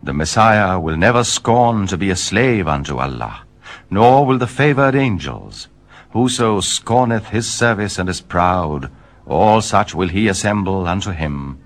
The Messiah will never scorn to be a slave unto Allah, nor will the favored angels. Whoso scorneth his service and is proud, all such will he assemble unto him,